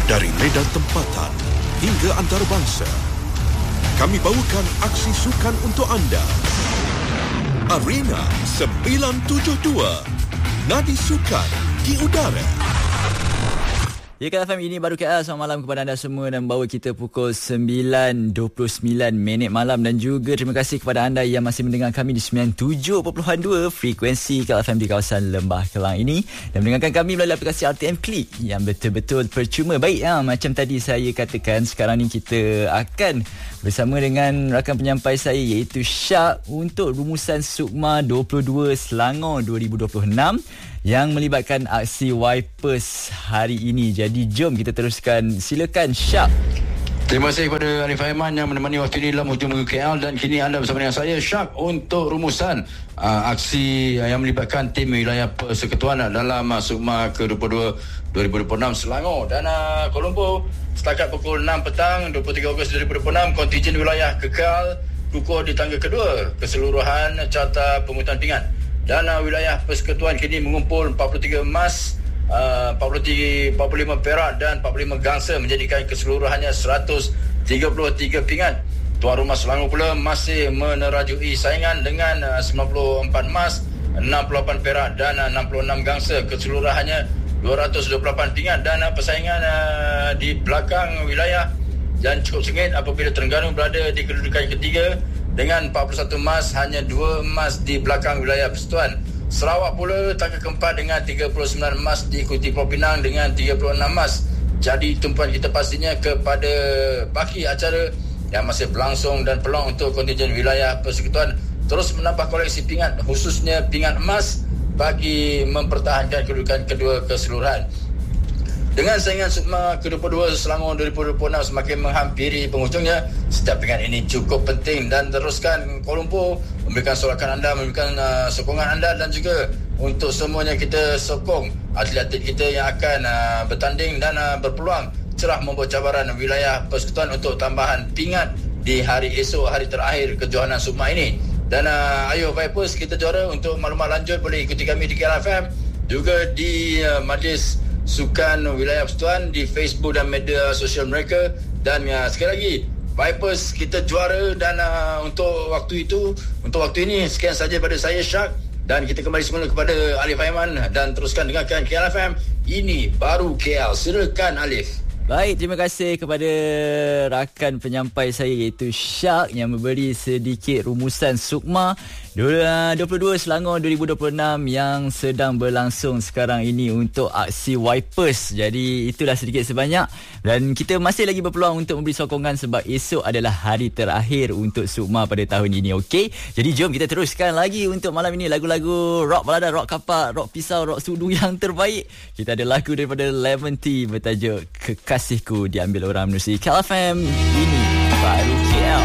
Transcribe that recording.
Dari medan tempatan hingga antarabangsa, kami bawakan aksi sukan untuk anda. Arena 972, nadi sukan di udara. Ya, KLFM, ini baru KL. Selamat malam kepada anda semua dan bawa kita pukul 9.29 malam. Dan juga terima kasih kepada anda yang masih mendengar kami di 97.2 frekuensi KLFM di kawasan Lembah Kelang ini. Dan mendengarkan kami melalui aplikasi RTM Klik yang betul-betul percuma. Baik, macam tadi saya katakan, sekarang ni kita akan bersama dengan rakan penyampai saya iaitu Syak untuk rumusan Sukma 22 Selangor 2026 yang melibatkan aksi Wipers hari ini. Jadi jom kita teruskan. Silakan Syak. Terima kasih kepada Arif Aiman yang menemani waktu ini dalam hujung minggu KL, dan kini anda bersama dengan saya Syak untuk rumusan aksi yang melibatkan tim wilayah persekutuan dalam Sukma ke-22 2026 Selangor dan Kuala Lumpur. Setakat pukul 6 petang 23 Ogos 2026, kontingen wilayah kekal kukuh di tangga kedua keseluruhan carta pengurutan pingat. Dan wilayah persekutuan kini mengumpul 43 emas, 45 perak dan 45 gangsa, menjadikan keseluruhannya 133 pingat. Tuan rumah Selangor pula masih menerajui saingan dengan 94 emas, 68 perak dan 66 gangsa, keseluruhannya 228 pingat. Dan persaingan di belakang wilayah dan cukup sengit apabila Terengganu berada di kedudukan ketiga dengan 41 emas, hanya 2 emas di belakang wilayah persekutuan. Sarawak pula tangga keempat dengan 39 emas, diikuti Pulau Pinang dengan 36 emas. Jadi tumpuan kita pastinya kepada baki acara yang masih berlangsung dan peluang untuk kontingen wilayah persekutuan terus menambah koleksi pingat, khususnya pingat emas, bagi mempertahankan kedudukan kedua keseluruhan. Dengan saingan Sukma ke-22 Selangor 2026 semakin menghampiri penghujungnya, setiap pingat ini cukup penting. Dan teruskan Kuala Lumpur memberikan sokongan anda, memberikan sokongan anda, dan juga untuk semuanya kita sokong atlet-atlet kita yang akan bertanding dan berpeluang cerah membawa cabaran wilayah persekutuan untuk tambahan pingat di hari esok, hari terakhir kejohanan Sukma ini. Dan ayo Vipers, kita juara. Untuk maklumat lanjut boleh ikuti kami di KLFM, juga di Majlis Sukan Wilayah Persekutuan di Facebook dan media sosial mereka. Dan sekali lagi, Vipers, kita juara. Dan untuk waktu ini sekian saja pada saya Syak, dan kita kembali semula kepada Alif Aiman dan teruskan dengarkan KLFM. Ini baru KL. Silakan Alif. Baik, terima kasih kepada rakan penyampai saya iaitu Syak yang memberi sedikit rumusan Sukma 22 Selangor 2026 yang sedang berlangsung sekarang ini untuk aksi Wipers. Jadi itulah sedikit sebanyak, dan kita masih lagi berpeluang untuk memberi sokongan sebab esok adalah hari terakhir untuk Sukma pada tahun ini. Okey, jadi jom kita teruskan lagi untuk malam ini lagu-lagu rock balada, rock kapak, rock pisau, rock sudu yang terbaik. Kita ada lagu daripada Lemon Tea bertajuk Kekasihku diambil orang menerusi KLFM. Ini baru KL.